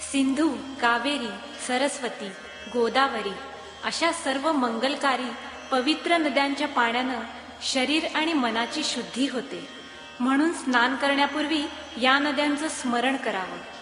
सिंधू, कावेरी, सरस्वती, गोदावरी अशा सर्व मंगलकारी पवित्र नद्यांच्या पाण्यानं शरीर आणि मनाची शुद्धी होते. म्हणून स्नान करण्यापूर्वी या नद्यांचं स्मरण करावं.